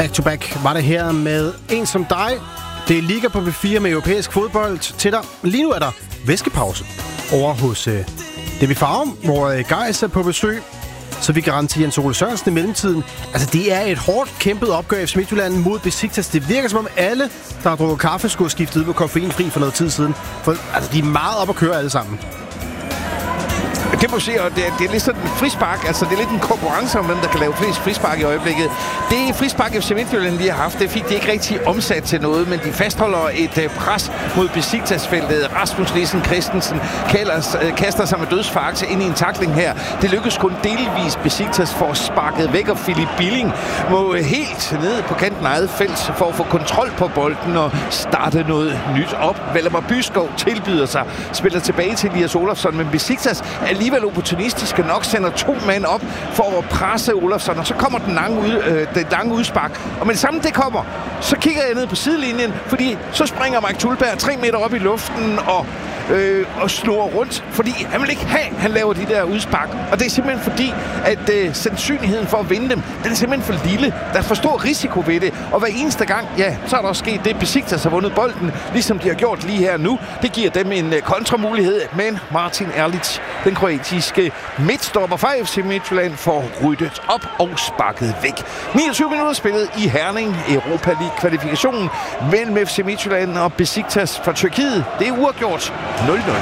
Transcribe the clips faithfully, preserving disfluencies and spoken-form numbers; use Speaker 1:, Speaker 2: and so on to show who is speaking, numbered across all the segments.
Speaker 1: Back-to-back var det her med En som dig. Det er Liga på B fire med europæisk fodbold til dig. Lige nu er der væskepause over hos øh, D B Farum, hvor øh, Gejs er på besøg. Så vi garanterer Jens Ole Sørensen i mellemtiden. Altså, det er et hårdt kæmpet opgør i F C Midtjylland mod Besiktas. Det virker som om alle, der har drukket kaffe, skulle skifte ud på koffeinfri for noget tid siden. For altså, de er meget op at køre alle sammen.
Speaker 2: Det må sige, det, det er lidt sådan en frispark. Altså, det er lidt en konkurrence om, hvem der kan lave flest frispark i øjeblikket. Det frispark, F C Midtjylland lige har haft, det fik de ikke rigtig omsat til noget, men de fastholder et uh, pres mod Besiktas-feltet. Rasmus Nielsen Christensen kalders, uh, kaster sig med dødsfart ind i en tackling her. Det lykkes kun delvis. Besiktas får sparket væk, og Philip Billing må uh, helt ned på kanten af eget felt for at få kontrol på bolden og starte noget nyt op. Valdemar Byskov tilbyder sig, spiller tilbage til Elias Olofsson, men Besiktas alligevel opportunistiske nok sender to mand op for at presse Olofsson, og så kommer den lange, ud, øh, den lange udspark. Og med det samme det kommer, så kigger jeg ned på sidelinjen, fordi så springer Mike Thulberg tre meter op i luften og, øh, og snurrer rundt, fordi han vil ikke have, han laver de der udspark. Og det er simpelthen fordi, at øh, sandsynligheden for at vinde dem, den er simpelthen for lille. Der er for stor risiko ved det. Og hver eneste gang, ja, så er der også sket det, Besiktas har vundet bolden, ligesom de har gjort lige her nu. Det giver dem en øh, kontramulighed, men Martin Erlic, den kroatiske midtstopper fra F C Midtjylland, får ryddet op og sparket væk. niogtyve minutter spillet i Herning, Europa League-kvalifikationen mellem F C Midtjylland og Besiktas fra Tyrkiet. Det er uafgjort nul nul.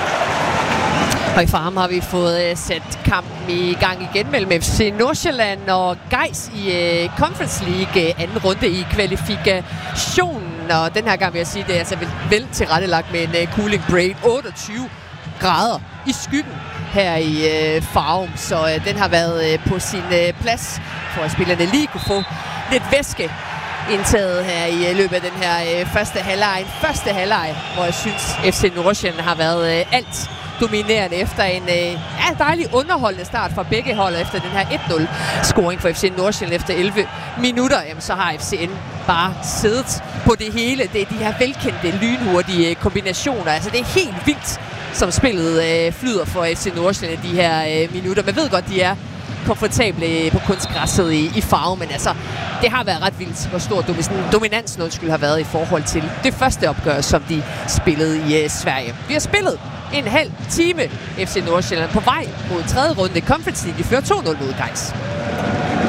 Speaker 3: Og i Farum har vi fået uh, sat kampen i gang igen mellem F C Nordsjælland og Gejs i uh, Conference League uh, anden runde i kvalifikationen. Og den her gang vil jeg sige, det er altså vel, vel tilrettelagt med en uh, cooling break. otteogtyve grader i skyggen her i øh, Farum, så øh, den har været øh, på sin øh, plads, for at spillerne lige kunne få lidt væske indtaget her i øh, løbet af den her øh, første halvleg. En første halvleg, hvor jeg synes, F C Nordsjælland har været øh, alt dominerende efter en øh, ja, dejlig underholdende start fra begge hold efter den her et nul scoring for F C Nordsjælland efter elleve minutter. Jamen, så har F C N bare siddet på det hele. Det er de her velkendte, lynhurtige kombinationer. Altså, det er helt vildt, som spillet øh, flyder for F C Nordsjælland de her øh, minutter. Man ved godt, de er komfortable på kunstgræsset i, i Farum, men altså, det har været ret vildt, hvor stor dominansen undskyld har været i forhold til det første opgør, som de spillede i øh, Sverige. Vi har spillet en halv time F C Nordsjælland på vej mod tredje runde Conference League. De fører to nul mod Gejs.